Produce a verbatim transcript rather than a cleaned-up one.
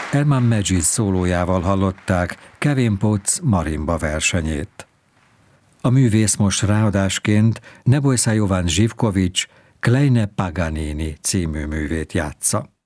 Elman Medžiz szólójával hallották Kevin Potts marimba versenyét. A művész most ráadásként Nebojša Jovan Živković Kleine Paganini című művét játsza.